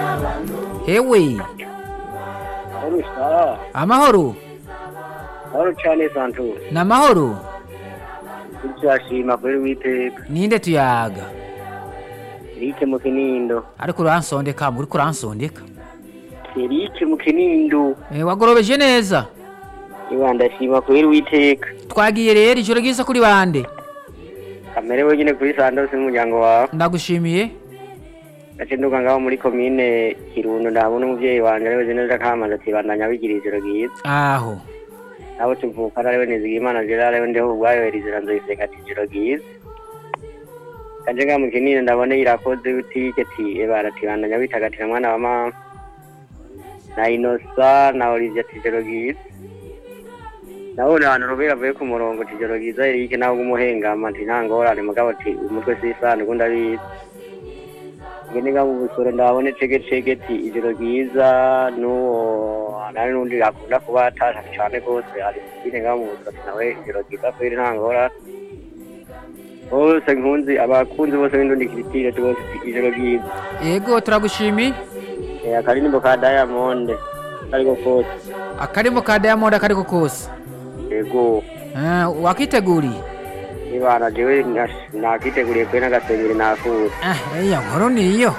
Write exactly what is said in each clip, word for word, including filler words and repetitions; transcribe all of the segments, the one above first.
hewe Urusha. amahoro Oro cyane Santos. ni amahoro Icyashima kuri witeka. ninde tuyaga Eric mu Kinindo. ariko uransondeka uriko uransondeka Eric mu Kinindo. Eh, wagorobeje neza Iwa ndashima kuri witeka. twagiye rero ijoro ryiza kuri bande Kamere wenyine kuri Santos n'umuryango wawe. ndagushimiye Gace nduga ngaho muri commune Kirundo ndabona umuvyeyi wanje ariwe neza kamaze ati bandanya bigira ijoro ryiza. aho Nabo tuvuka ariwe Nizigimana Gerard ariwe ndeho ubwayo erizera nzoyiseka ati ijoro ryiza. Kanje nga mu Kinindo ndabona irakoze utike ti ebara ati bandanya bitagatira mwana wa mama. Na Inosa na Olivier ati ijoro ryiza. Nabona abantu rubera avuye ku murongo ati ijoro ryiza Eric nawe umuhengama ati ntangorane mugabo ati umutwe sisana gunda biza. Ngene nga mu busoro ndabone cege cege ti ijoro ryiza no nari nundi akunda kuba atasha cyane gose ari ngene nga mu busoro nawe ijoro ryiza kweri ntangora. Bose nkunzi abakunzi bose b'indundi kiritire bose ijoro ryiza. yego turagushimiye Eh akarimbo ka Diamond ariko kose. akarimo ka Diamond akariko kose Yego. Eh, wakiteguriye Ibana jewe nakiteguriye kwe n'agasengeri nakura. ah iya nkuru niyo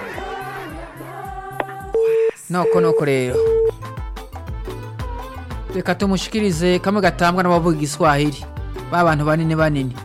noko noko rero reka tumushikirize kamwe gatambwa n'abavuga igiswahili ba bantu banini banini